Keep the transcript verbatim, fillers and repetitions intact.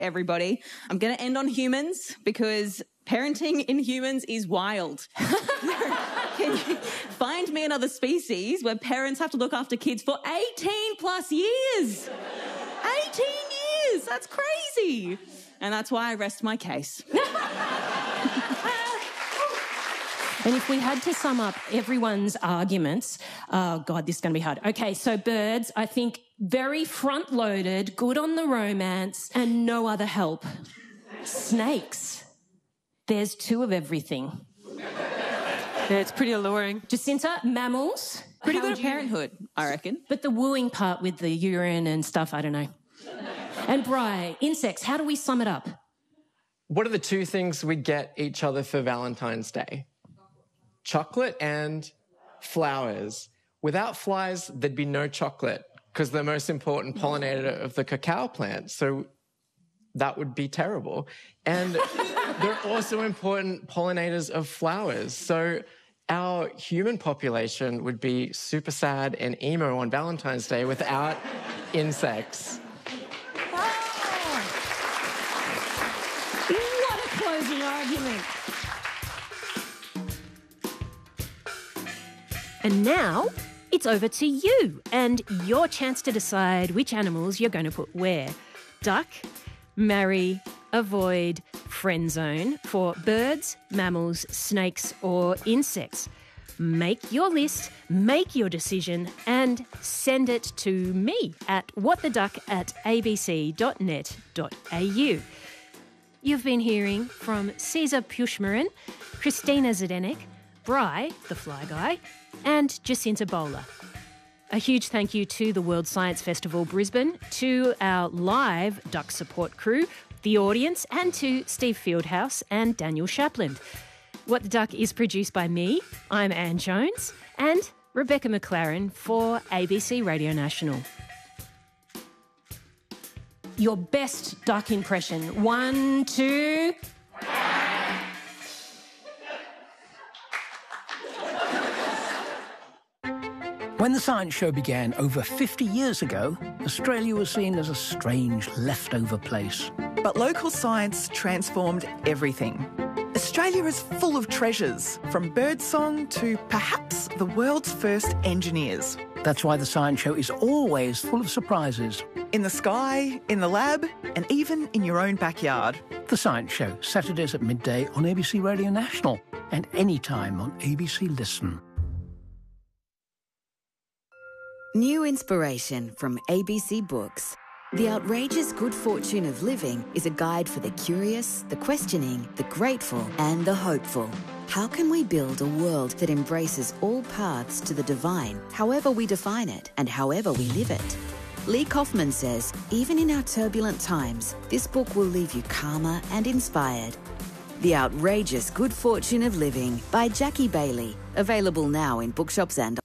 everybody. I'm going to end on humans because parenting in humans is wild. Can you find me another species where parents have to look after kids for eighteen plus years? eighteen years! That's crazy. And that's why I rest my case. And if we had to sum up everyone's arguments, oh, God, this is going to be hard. Okay, so birds, I think very front-loaded, good on the romance, and no other help. Snakes. There's two of everything. Yeah, it's pretty alluring. Jacinta, mammals. Pretty How good would at you- parenthood, I reckon. But the wooing part with the urine and stuff, I don't know. And Bri, insects, how do we sum it up? What are the two things we get each other for Valentine's Day? Chocolate and flowers. Without flies, there'd be no chocolate because they're the most important pollinator of the cacao plant. So that would be terrible. And they're also important pollinators of flowers. So our human population would be super sad and emo on Valentine's Day without insects. What a closing argument. And now it's over to you and your chance to decide which animals you're going to put where. Duck, marry, avoid, friend zone for birds, mammals, snakes or insects. Make your list, make your decision and send it to me at whattheduck at abc dot net dot a u. You've been hearing from Caesar Pushmarin, Christina Zdenek, Bri, the fly guy, and Jacinta Bowler. A huge thank you to the World Science Festival Brisbane, to our live duck support crew, the audience, and to Steve Fieldhouse and Daniel Shapland. What the Duck is produced by me, I'm Anne Jones, and Rebecca McLaren for A B C Radio National. Your best duck impression. One, two... When the Science Show began over fifty years ago, Australia was seen as a strange, leftover place. But local science transformed everything. Australia is full of treasures, from birdsong to perhaps the world's first engineers. That's why the Science Show is always full of surprises. In the sky, in the lab, and even in your own backyard. The Science Show, Saturdays at midday on A B C Radio National and anytime on A B C Listen. New inspiration from A B C Books. The Outrageous Good Fortune of Living is a guide for the curious, the questioning, the grateful, and the hopeful. How can we build a world that embraces all paths to the divine, however we define it and however we live it? Lee Kaufman says, even in our turbulent times, this book will leave you calmer and inspired. The Outrageous Good Fortune of Living by Jackie Bailey. Available now in bookshops and